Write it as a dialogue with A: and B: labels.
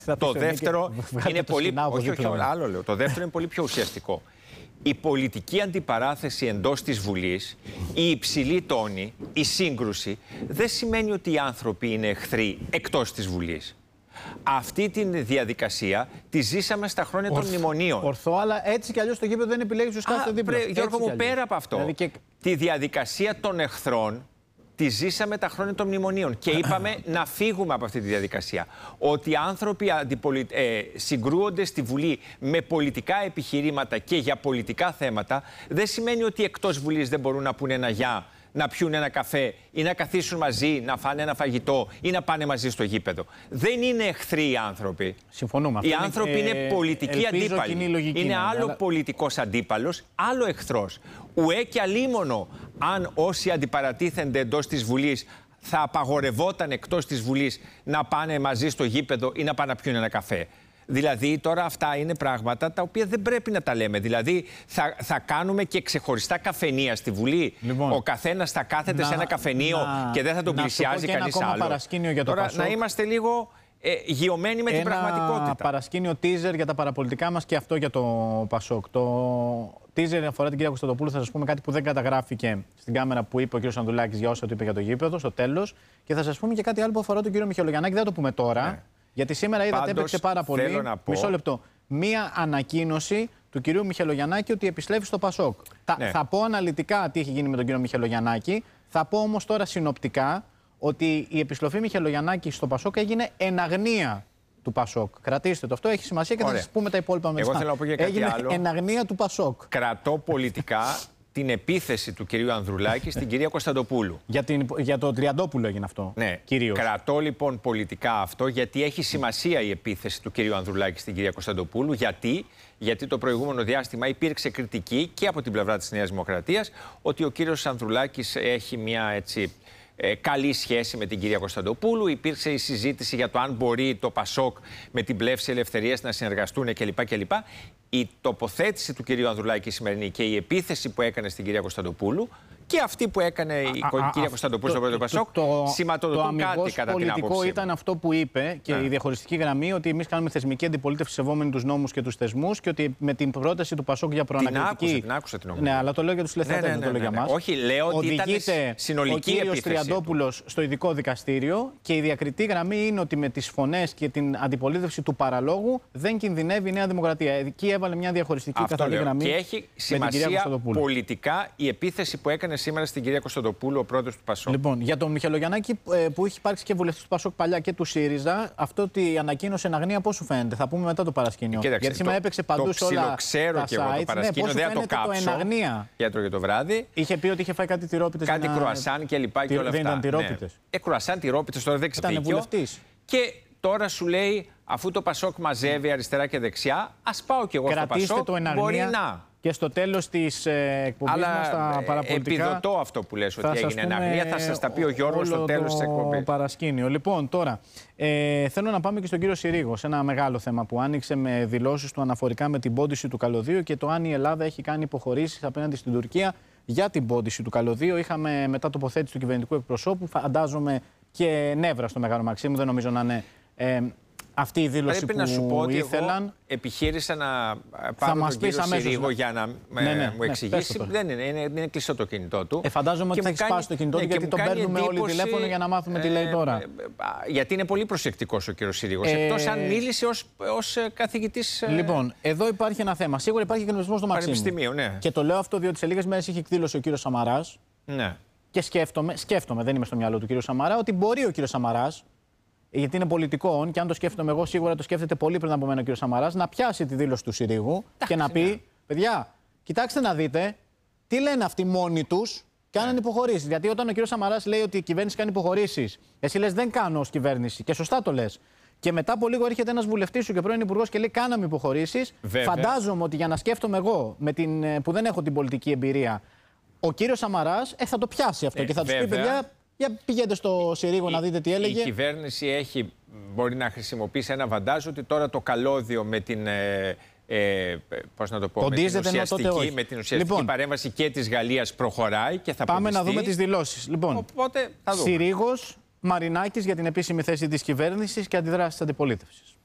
A: Το δεύτερο είναι πολύ. Όχι, άλλο λέω. Το δεύτερο είναι πολύ πιο ουσιαστικό. Η πολιτική αντιπαράθεση εντός της Βουλής, η υψηλή τόνη, η σύγκρουση, δεν σημαίνει ότι οι άνθρωποι είναι εχθροί εκτός της Βουλής. Αυτή τη διαδικασία τη ζήσαμε στα χρόνια των μνημονίων.
B: Ορθό, αλλά έτσι κι αλλιώς το γήπεδο δεν επιλέγει τους κάθε δίπλα.
A: Γιώργο μου, πέρα από αυτό, δηλαδή τη διαδικασία των εχθρών τη ζήσαμε τα χρόνια των μνημονίων και είπαμε να φύγουμε από αυτή τη διαδικασία. Ότι οι άνθρωποι συγκρούονται στη Βουλή με πολιτικά επιχειρήματα και για πολιτικά θέματα δεν σημαίνει ότι εκτός Βουλής δεν μπορούν να πούνε ένα γεια, να πιούν ένα καφέ ή να καθίσουν μαζί, να φάνε ένα φαγητό ή να πάνε μαζί στο γήπεδο. Δεν είναι εχθροί οι άνθρωποι.
B: Συμφωνούμε.
A: Οι άνθρωποι είναι πολιτικοί αντίπαλοι. Είναι άλλο πολιτικός αντίπαλος, άλλο εχθρός. Ουέ και αλίμονο αν όσοι αντιπαρατίθενται εντός της Βουλής θα απαγορευόταν εκτός της Βουλής να πάνε μαζί στο γήπεδο ή να πάνε να πιούν ένα καφέ. Δηλαδή τώρα αυτά είναι πράγματα τα οποία δεν πρέπει να τα λέμε. Δηλαδή θα κάνουμε και ξεχωριστά καφενεία στη Βουλή. Λοιπόν, ο καθένας θα κάθεται σε ένα καφενείο και δεν θα τον πλησιάζει κανείς άλλο.
B: Για το
A: τώρα να είμαστε λίγο γειωμένοι με την πραγματικότητα.
B: Ένα παρασκήνιο teaser για τα παραπολιτικά μας και αυτό για το Πασόκ. Το teaser αφορά την κυρία Κωνσταντοπούλου. Θα σας πούμε κάτι που δεν καταγράφηκε στην κάμερα που είπε ο κ. Ανδρουλάκης για όσα του είπε για το γήπεδο στο τέλος. Και θα σας πούμε και κάτι άλλο που αφορά τον κ. Μιχαηλογιαννάκη. Δεν θα το πούμε τώρα. Ναι. Γιατί σήμερα είδατε έπαιξε πάρα πολύ. Μισό λεπτό. Μία ανακοίνωση του κυρίου Μιχαηλογιαννάκη ότι επιστρέφει στο Πασόκ. Ναι. Θα πω αναλυτικά τι έχει γίνει με τον κύριο Μιχαηλογιαννάκη. Θα πω όμως τώρα συνοπτικά ότι η επιστροφή Μιχαηλογιαννάκη στο Πασόκ έγινε εν αγνία του Πασόκ. Κρατήστε το αυτό, έχει σημασία και θα σας πούμε τα υπόλοιπα μετά.
A: Εγώ θέλω να πω για κάτι
B: έγινε
A: άλλο.
B: Εν αγνία του Πασόκ.
A: Κρατώ πολιτικά την επίθεση του κυρίου Ανδρουλάκη στην κυρία Κωνσταντοπούλου.
B: Για το Τριαντόπουλο έγινε αυτό.
A: Ναι,
B: κυρίως.
A: Κρατώ λοιπόν πολιτικά αυτό γιατί έχει σημασία η επίθεση του κυρίου Ανδρουλάκη στην κυρία Κωνσταντοπούλου. Γιατί το προηγούμενο διάστημα υπήρξε κριτική και από την πλευρά της Νέας Δημοκρατίας ότι ο κύριος Ανδρουλάκης έχει μια έτσι καλή σχέση με την κυρία Κωνσταντοπούλου. Υπήρξε η συζήτηση για το αν μπορεί το Πασόκ με την Πλεύση Ελευθερίας να συνεργαστούν κλπ. Η τοποθέτηση του κυρίου Ανδρουλάκη σημερινή και η επίθεση που έκανε στην κυρία Κωνσταντοπούλου και αυτή που έκανε η κυρία Κωνσταντοπούλου στο πρώτο Πασόκ σηματοδοτούν κάτι κατά την άποψή μου. Το πολιτικό ήταν αυτό που είπε και η διαχωριστική γραμμή ότι εμείς κάνουμε θεσμική αντιπολίτευση σεβόμενοι τους νόμους και τους θεσμούς και ότι με την πρόταση του Πασόκ για προανακριτική. Την άκουσα την
B: ναι, αλλά το λέω για τους τηλεθεατές, δεν το λέω για μας.
A: Όχι, λέω ότι ήταν συνολική επίθεση. Ο κύριος
B: Τριαντόπουλος στο ειδικό δικαστήριο και η διακριτή γραμμή είναι ότι με τις φωνές και την αντιπολίτευση του παραλόγου δεν κινδυνεύει η Νέα Δημοκρατία. Εκεί έβαλε μια διαχωριστική καθαρή γραμμή.
A: Και έχει σημασία πολιτικά η επίθεση που έκανε σήμερα στην κυρία Κωνσταντοπούλου, ο πρόεδρος του Πασόκ. Λοιπόν,
B: για τον Μιχαηλογιαννάκη που έχει υπάρξει και βουλευτής του Πασόκ παλιά και του ΣΥΡΙΖΑ, αυτό ότι ανακοίνωσε εν αγνία, πώς σου φαίνεται? Θα πούμε μετά το παρασκήνιο.
A: Κοίταξε,
B: γιατί σήμερα έπαιξε παντού σε όλα τα
A: ξέρω και εγώ το παρασκήνιο, δεν θα το κάψω. Έτρωγε το βράδυ.
B: Είχε πει ότι είχε φάει κάτι τυρόπιτες.
A: Κάτι κρουασάν και λοιπά και όλα αυτά.
B: Δεν ήταν τυρόπιτες.
A: Κρουασάν, τυρόπιτες, τώρα δεν ξεπήγε.
B: Ήταν βουλευτής.
A: Και τώρα σου λέει, αφού το Πασόκ μαζεύει αριστερά και δεξιά, ας πάω κι εγώ στο Πασόκ. Μπορεί να.
B: Και στο τέλος της εκπομπής μας στα παραπολιτικά.
A: Επιδοτώ αυτό που λες ότι έγινε εν αγνία. Θα σας τα πει ο Γιώργος στο τέλος της εκπομπής.
B: Παρασκήνιο. Λοιπόν, τώρα θέλω να πάμε και στον κύριο Συρίγο σε ένα μεγάλο θέμα που άνοιξε με δηλώσεις του αναφορικά με την πόντιση του καλωδίου και το αν η Ελλάδα έχει κάνει υποχωρήσεις απέναντι στην Τουρκία για την πόντιση του καλωδίου. Είχαμε μετά τοποθέτηση του κυβερνητικού εκπροσώπου, φαντάζομαι και νεύρα στο Μεγάλο Μαξίμου. Δεν νομίζω να είναι αυτή η δήλωση
A: πρέπει
B: που
A: να σου πω ότι
B: ήθελαν.
A: Εγώ επιχείρησα να πάρω τον κύριο Συρίγο για να μου εξηγήσει. Δεν είναι κλειστό το κινητό του.
B: Φαντάζομαι ότι θα έχει σπάσει το κινητό του γιατί τον παίρνουμε όλοι τηλέφωνο για να μάθουμε τι λέει τώρα.
A: Γιατί είναι πολύ προσεκτικός ο κύριος Συρίγος. Εκτός αν μίλησε ως καθηγητής.
B: Λοιπόν, εδώ υπάρχει ένα θέμα. Σίγουρα υπάρχει εκνευρισμός στο Μαξίμου.
A: Ναι.
B: Και το λέω αυτό διότι σε λίγες μέρες είχε εκδήλωση ο κύριος Σαμαράς.
A: Ναι.
B: Και σκέφτομαι, δεν είμαι στο μυαλό του κύριου Σαμαρά, ότι μπορεί ο κύριος Σαμαράς, γιατί είναι πολιτικό, και αν το σκέφτομαι εγώ, σίγουρα το σκέφτεται πολύ πριν από μένα ο κύριος Σαμαράς, να πιάσει τη δήλωση του Συρίγου και να πει: παιδιά, κοιτάξτε να δείτε τι λένε αυτοί μόνοι τους, κάναν υποχωρήσεις. Γιατί όταν ο κύριος Σαμαράς λέει ότι η κυβέρνηση κάνει υποχωρήσεις, εσύ λες δεν κάνω ως κυβέρνηση, και σωστά το λες. Και μετά από λίγο έρχεται ένας βουλευτής σου και πρώην υπουργός και λέει: κάναμε υποχωρήσεις. Φαντάζομαι ότι για να σκέφτομαι εγώ, που δεν έχω την πολιτική εμπειρία, ο κύριος Σαμαράς θα το πιάσει αυτό και θα τους πει: παιδιά, για πηγαίνετε στο Συρίγο να δείτε τι έλεγε.
A: Η κυβέρνηση μπορεί να χρησιμοποιήσει ένα βαντάζ ότι τώρα το καλώδιο με την. Πώς να το πω, με την ουσιαστική παρέμβαση και της Γαλλίας προχωράει και θα
B: πάμε
A: ποντιστεί.
B: Να δούμε τις δηλώσεις. Λοιπόν,
A: οπότε θα δούμε.
B: Συρίγος, Μαρινάκης για την επίσημη θέση της κυβέρνησης και αντιδράσεις της αντιπολίτευσης.